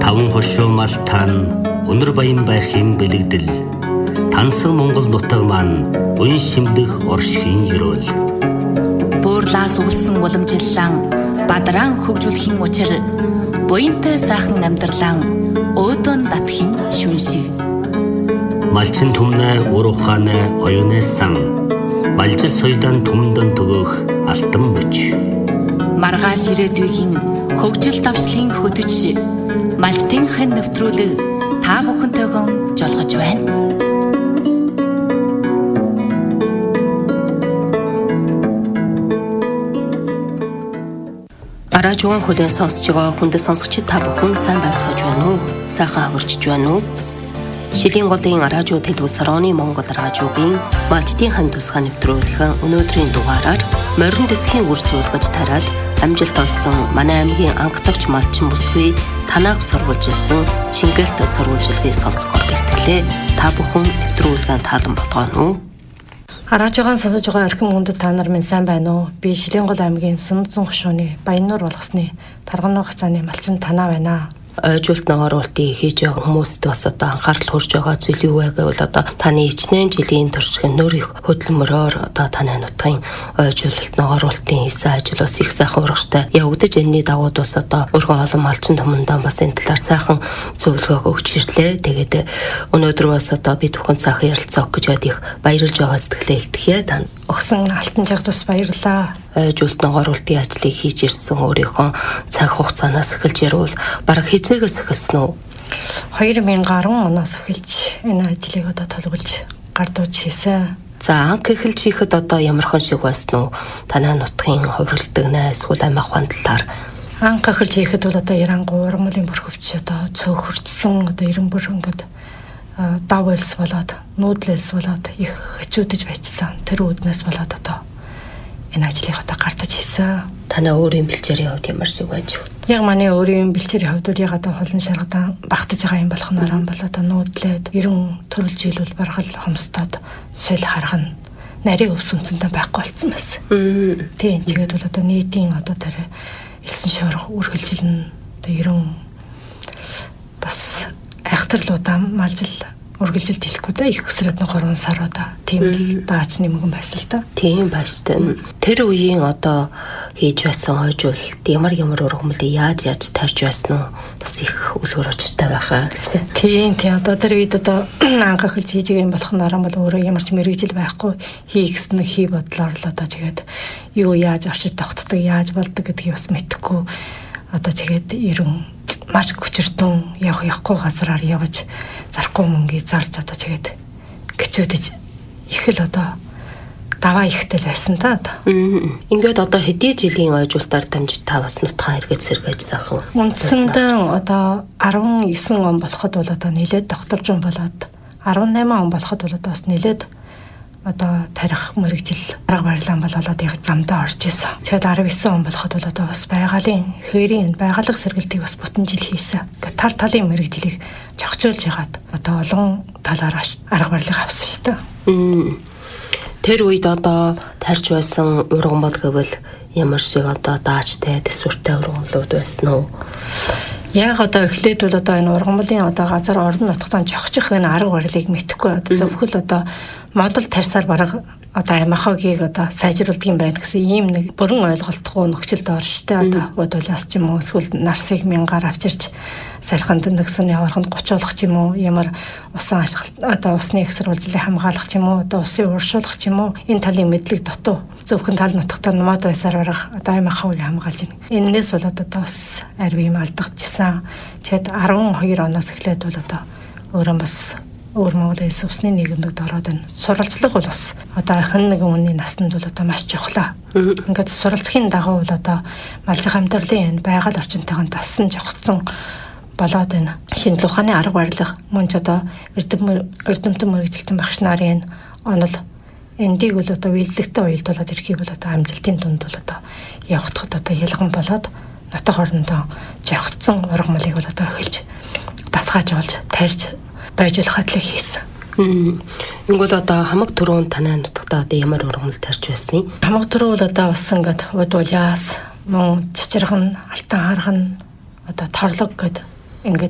Таван хошуу малтаан өнөр баян байхын бэлэгдэл. Тансан Монгол нутаг маань уян шимлэх оршихын ёроол. Буурлаас өвлсөн уламжиллан бадран хөгжүүлэхийн учир буянтай сайхан амьдралан өөдөн татхийн шүн шиг. Малчин түмнэ ур ухаанэ оюунэ сан. Малжил соёлын түмэндэн төгөөх алтан мөч. Маргааш ирээдүйн хөгжил давшлын хөтөч малчтын хэн нэвтрүүлэг та бүхэнтэйгэн жолгож байна. Радиоон хүлээн сонсож байгаа хүндэт сонсогчид та бүхэн сайн байцгааж байна уу? Сайхан хурцж байна уу? Шилийн голын радио телевиз Сороны Монгол радиогийн малчтын хэн тусгай нэвтрүүлэх өнөөдрийн дугаараар морин дэсхийн үр суулгаж тараад амжилт олсон манай аймгийн анхдагч малчин бүсгүй танааг сурвалжилсан Шингэлт сурвалжилгыг сонсохоор бэлтгэлээ. Та бүхэн нэвтрүүлгийн таалан ботгоно уу? Радиогийн сонсож байгаа орхин хүндэт та нар минь сайн байна уу? Би Шилийн гол аймгийн Сүнзэн хошууны Баяннуур болгосны Таргануур хацааны малчин танаа байна. Ойжуулт ногоруултыг хийж байгаа хүмүүст бас одоо анхаарал хүрж байгаа зүйл юу вэ гэвэл одоо таны ичнээн жилийн туршлагын нөр их хөдөлмөрөөр одоо таны нутгийн ойжуулт ногоруултын хийсэн ажил бас их сайхан урагштай явагдаж энэний дагуу бас одоо өргөн олон малчин томондоо бас энэ талаар сайхан зөвлөгөө өгч ирлээ. Тэгээд өнөөдөр бас одоо бид бүхэн сайхан ярилцах гэж бод их баярлж байгаа сэтгэлээ илтгэе. Та өгсөн алтан жагт бас баярлалаа. Ойжуулт ногоруултын ажлыг хийж ирсэн өөрийнхөө цаг хугацаанаас эхэлж ярил бараг хизээгээс эхэлсэн үү? 2010 оноос эхэлж энэ ажлыг одоо толгойлж гардууж хийсэн. За анх эхэлж хийхэд одоо ямархан шиг байсан уу? Танай нутгийн хувирлдаг найз эсвэл амиах хандлаар анх эхэлж хийхэд бол одоо Ярангуй ургамлын бүрхөвч одоо цөөхөрчсөн одоо 90 бүр ингээд дав элс болоод нүүдлээс болоод их хачуудж байцсан. Тэр үүднээс болоод одоо энэ ажлыг одоо гартаж хийсэн. Танай өөрийн бэлчээрийн хувьд ямар шиг байж вэ? Яг манай өөрийн бэлчээрийн хувьд яг одоо холон шаргадан багтаж байгаа юм болохноор бол одоо нүүдлээд 90 төрөл жилүүл баргал хомстоод соёл харгана. Нарийн өвс үнцэнтэй байхгүй болсон байсан. Тийм тэгээд бол одоо нийтийн одоо тэр элсэн шуурга үргэлжилнэ. Одоо 90 бас айхтарлуудаа малжил үргэлжилт хэлэхгүй да их өсрээд 3 сар удаа тийм л даач нэмгэн байсан л да. Тийм байштай. Тэр үеийн одоо хийж байсан ойжуулалт ямар ургамлыг яаж тарж байсан уу? Бас их үлгэр учиртай байхаа гэж. Тийм одоо тэр үед одоо анх эхэлж хийж байгаа юм болохноор бол өөрөө ямар ч мэрэгжил байхгүй хийгсэн хий бодлоор л одоо тэгээд юу яаж орчид тогтдог яаж болдог гэдгийг бас мэдэхгүй одоо тэгээд 90 маш хүчиртэн явахгүй газараар явж зарахгүй мөнгөийг зарж одоо тэгээд гिचүүдэж их л одоо даваа ихтэй байсан та одоо. Ингээд одоо хэдий жилийн ойжуултаар дамжиж та бас нутгаа эргэж сэргээж сайхан. Үндсэндээ одоо 19 он болоход бол одоо нэлээд докторжин болоод 18 он болоход бол одоо бас нэлээд одоо тарих мэрэгжил арга барилаан болоод яг замдаа орж исэн. Тэгээд 19 он болоход бол одоо бас байгалийн хээрийн байгалах сэргэлтийг бас бүтэн жил хийсэн. Ингээд тар талын мэрэгжлийг зохицуулж ягаад одоо олон талаар арга барилыг авсан шүү дээ. Тэр үед одоо тарж байсан ургамал гэвэл ямар шиг одоо даачтай төсвөртэй ургамлууд байсан уу? Яг одоо эхлээд бол одоо энэ ургамлын одоо газар орон нутгатан жохчих энэ арга барилыг мэдэхгүй одоо зөвхөн одоо модал тарьсаар бараг одоо амихагийг одоо сайжруулдаг юм байна гэсэн ийм нэг бүрэн ойлголтгүй нөхцөлд орштой одоо бодуулаас ч юм уу эсвэл нарсыг мянгаар авчирч салханд нэгсэн яварханд гучлах ч юм уу ямар усан ашиглалт одоо усны экструулжлыг хамгаалах ч юм уу одоо усын уршуулах ч юм уу энэ талын мэдлэг дутуу зөвхөн тал нутгатаар мод байсаар барах одоо амихагийг хамгаалж байна. Эннээс болоод одоо бас арви юм алдагдчихсан. Тэгэд 12 оноос эхлээд бол одоо өөрөө бас өөр Монгол улс усны нийгэмд ороод байна. Суралцлага бол бас одоо хэн нэгэн хүний насанд бол одоо маш чухал. Ингээд суралцахын дагуу бол одоо малжих амьдралын энэ байгаль орчинтойгоо тассан жогцсон болоод байна. Шинжлэх ухааны арга барил мөн ч одоо эрдэмтэн мэрэгжилтэн багш нарын онол эндийг бол одоо үйлдэлтэй уялдуулаад ирэхийг бол одоо амжилтын дунд бол одоо явагдахад одоо ялган болоод нутаг орнодоо жогцсон ургамлыг бол одоо эхэлж тасгаажуулж тарьж байжуулах хадлыг хийсэн. Ингүүл одоо хамаг түрүүн танай нутагтаа одоо ямар ургамал тарж байсан юм? Хамаг түрүү бол одоо бас ингээд удуулаас мөн чичиргэн алтан харган одоо торлог гэд